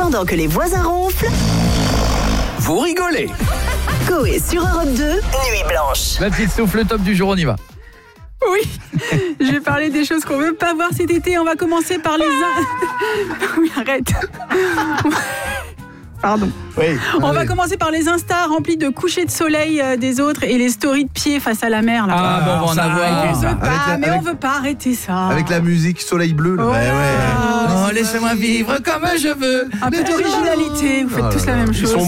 Pendant que les voisins ronflent, vous rigolez. Coé sur Europe 2, Nuit Blanche. La petite souffle top du jour, on y va. Oui, je vais parler des choses qu'on veut pas voir cet été. On va commencer par les... Oui, arrête. Pardon. Oui. On va commencer par les Insta remplis de couchers de soleil des autres et les stories de pieds face à la mer. Là. Ah bon, on va en avoir. On veut pas, on veut pas arrêter ça. Avec la musique Soleil Bleu. Là. Ouais. Oh, laissez-moi vivre comme je veux. Un peu d'originalité, vous faites tous la même chose.